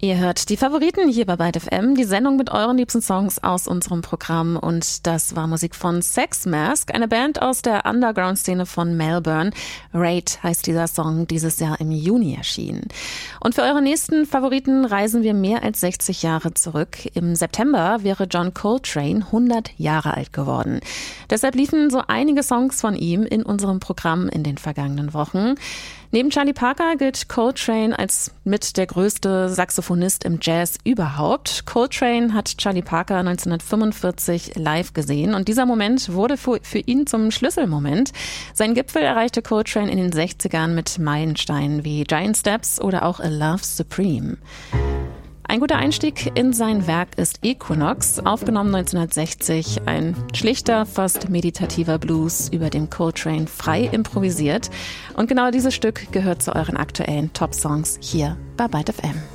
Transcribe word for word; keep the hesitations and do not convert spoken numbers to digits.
Ihr hört die Favoriten hier bei Byte F M, die Sendung mit euren liebsten Songs aus unserem Programm. Und das war Musik von Sex Mask, eine Band aus der Underground-Szene von Melbourne. Raid heißt dieser Song, dieses Jahr im Juni erschienen. Und für eure nächsten Favoriten reisen wir mehr als sechzig Jahre zurück. Im September wäre John Coltrane hundert Jahre alt geworden. Deshalb liefen so einige Songs von ihm in unserem Programm in den vergangenen Wochen. Neben Charlie Parker gilt Coltrane als mit der größte Saxophonist im Jazz überhaupt. Coltrane hat Charlie Parker neunzehnhundertfünfundvierzig live gesehen und dieser Moment wurde für, für ihn zum Schlüsselmoment. Seinen Gipfel erreichte Coltrane in den sechzigern mit Meilensteinen wie Giant Steps oder auch A Love Supreme. Ein guter Einstieg in sein Werk ist Equinox, aufgenommen neunzehnhundertsechzig, ein schlichter, fast meditativer Blues, über dem Coltrane frei improvisiert. Und genau dieses Stück gehört zu euren aktuellen Top-Songs hier bei Byte F M.